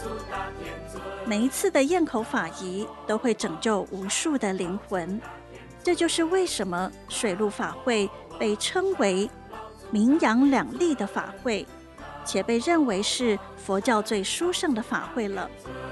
每一次的咽口法仪都会拯救无数的灵魂，这就是为什么水陆法会被称为名扬两利的法会，且被认为是佛教最殊胜的法会了。